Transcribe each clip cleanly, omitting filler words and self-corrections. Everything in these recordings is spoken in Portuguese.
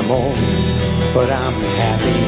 old, but I'm happy.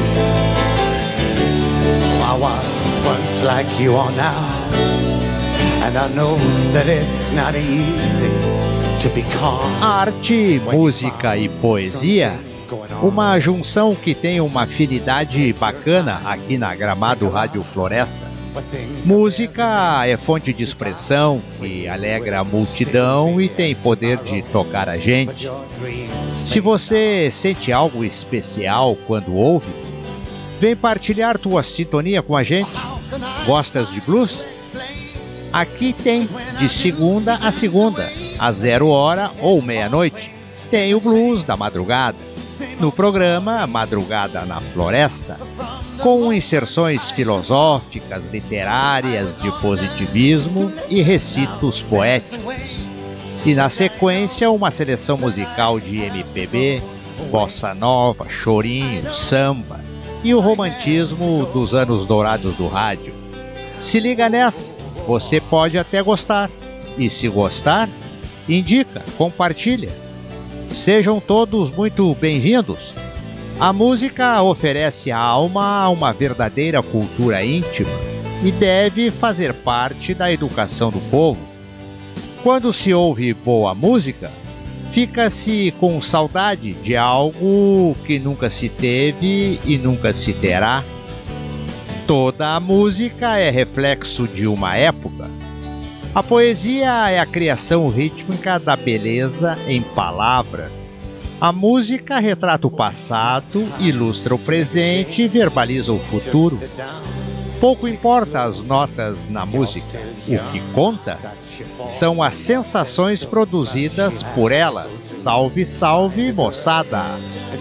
I was once like you are now, and I know that it's not easy to be calm. Arte, música e poesia, uma junção que tem uma afinidade bacana aqui na Gramado Rádio Floresta. Música é fonte de expressão que alegra a multidão e tem poder de tocar a gente. Se você sente algo especial quando ouve, vem partilhar tua sintonia com a gente. Gostas de blues? Aqui tem de segunda a segunda, às 0h ou meia-noite, tem o blues da madrugada, no programa Madrugada na Floresta, com inserções filosóficas, literárias, de positivismo e recitos poéticos. E na sequência, uma seleção musical de MPB, bossa nova, chorinho, samba e o romantismo dos anos dourados do rádio. Se liga nessa, você pode até gostar. E se gostar, indica, compartilha. Sejam todos muito bem-vindos. A música oferece à alma uma verdadeira cultura íntima e deve fazer parte da educação do povo. Quando se ouve boa música, fica-se com saudade de algo que nunca se teve e nunca se terá. Toda a música é reflexo de uma época. A poesia é a criação rítmica da beleza em palavras. A música retrata o passado, ilustra o presente e verbaliza o futuro. Pouco importa as notas na música, o que conta são as sensações produzidas por elas. Salve, salve, moçada!